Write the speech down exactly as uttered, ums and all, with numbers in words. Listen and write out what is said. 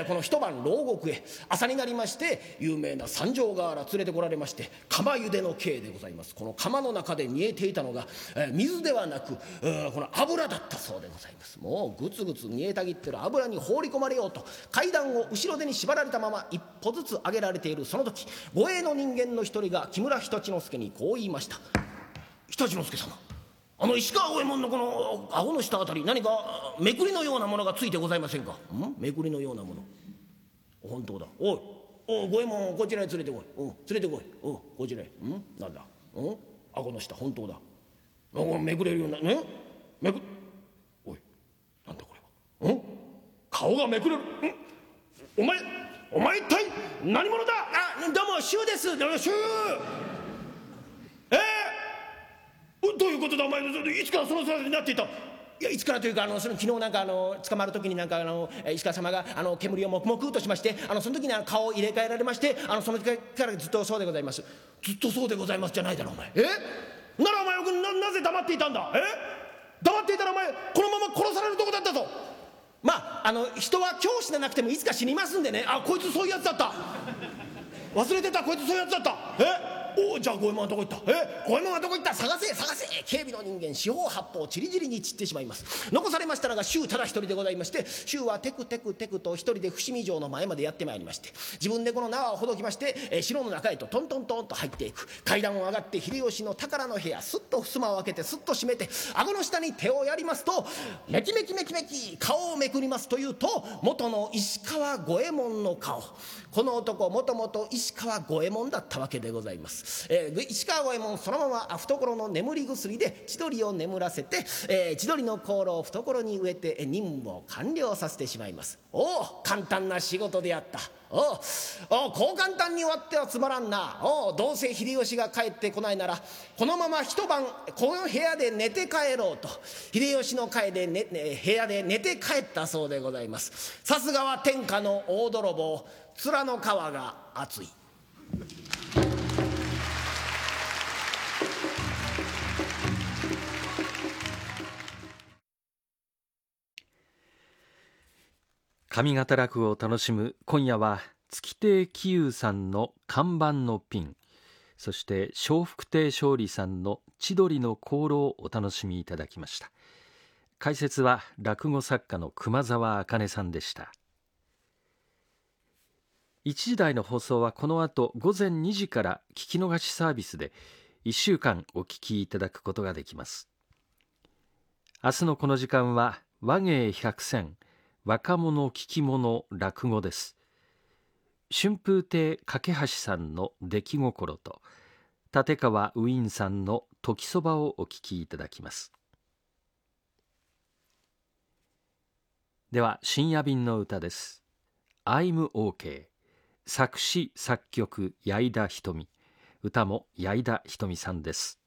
えー、この一晩牢獄へ朝になりまして有名な三条河原連れてこられまして、釜茹での刑でございます。この釜の中で煮えていたのが、えー、水ではなく、えー、この油だったそうでございます。もうぐつぐつ煮えたぎってる油に放り込まれようと階段を後ろ手に縛られたまま一歩ずつ上げられているその時、護衛の人間の一人が木村仁之助にこう言いました。常陸之助様、あの石川五右衛門のこの顎の下あたり何かめくりのようなものがついてございませんか。んめくりのようなもの、本当だ。おいおい五右衛門をこちらへ連れてこい。うん連れてこい。うんこちらへ。うんなんだ。うん顎の下本当だ。これめくれるようなねめくおいなんだこれは。うん顔がめくれる。うんお前お前一体何者だ。あどうも柊です。柊えー、どういうことだお前。いつからその姿になっていた。いやいつからというかあのその昨日なんかあの捕まる時になんかあの石川様があの煙をもくもくとしまして、あのその時にあの顔を入れ替えられまして、あのその時からずっとそうでございます。ずっとそうでございますじゃないだろお前。えならお前よく な, なぜ黙っていたんだ。え黙っていたらお前このまま殺されるとこだったぞ。まああの人は教師でなくてもいつか死にますんでね。あこいつそういうやつだった。忘れてたこいつそういうやつだった。えおじゃあ五右衛門はどこ行った。え五右衛門はどこ行った。探せ探せ。警備の人間四方八方ちりぢりに散ってしまいます。残されましたのが柊ただ一人でございまして、柊はテクテクテクと一人で伏見城の前までやってまいりまして、自分でこの縄をほどきまして、えー、城の中へとトントントンと入っていく。階段を上がって秀吉の宝の部屋すっと襖を開けてすっと閉めて顎の下に手をやりますと、メキメキメキメキ顔をめくりますというと元の石川五右衛門の顔。この男もともと石川五右衛門だったわけでございます。えー、石川五右衛門そのまま懐の眠り薬で千鳥を眠らせて、えー、千鳥の甲羅を懐に植えて任務を完了させてしまいます。おお簡単な仕事であった。おおこう簡単に終わってはつまらんな。おどうせ秀吉が帰ってこないならこのまま一晩この部屋で寝て帰ろうと秀吉の会で、ねね、部屋で寝て帰ったそうでございます。さすがは天下の大泥棒、面の皮が厚い。 上方落語を楽しむ今夜は月亭喜友さんの看板のピン、そして笑福亭勝利さんの千鳥の香炉をお楽しみいただきました。解説は落語作家の熊沢茜さんでした。いちじ台の放送はこの後午前にじから聞き逃しサービスでいっしゅうかんお聞きいただくことができます。明日のこの時間は話芸百選若者聞き物落語です。春風亭架橋さんの出来心と立川ウィンさんの時そばをお聞きいただきます。では深夜便の歌です。 I'm OK、 作詞作曲矢井田瞳、歌も矢井田瞳さんです。